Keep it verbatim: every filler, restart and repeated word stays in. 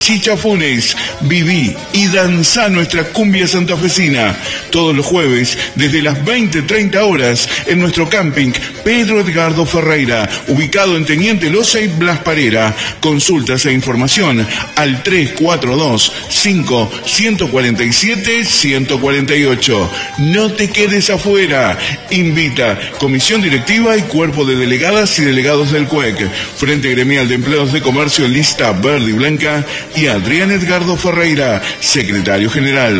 Chichafones, viví y danzá nuestra cumbia santafesina todos los jueves desde las veinte treinta horas en nuestro camping Pedro Edgardo Ferreira, ubicado en Teniente Loza y Blas Parera. Consultas e información al tres cuatro dos, cinco, uno cuatro siete, uno cuatro ocho. No te quedes afuera. Invita Comisión Directiva y Cuerpo de Delegadas y Delegados del C U E C, Frente Gremial de Empleados de Comercio Lista Verde y Blanca, y Adrián Edgardo Ferreira, secretario general.